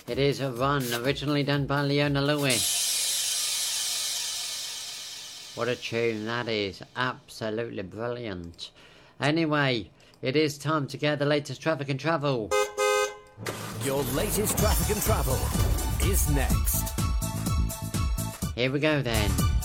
It is a run, originally done by Leona Lewis. What a tune that is. Absolutely brilliant. Anyway, it is time to get the latest traffic and travel. Your latest traffic and travel is next. Here we go then.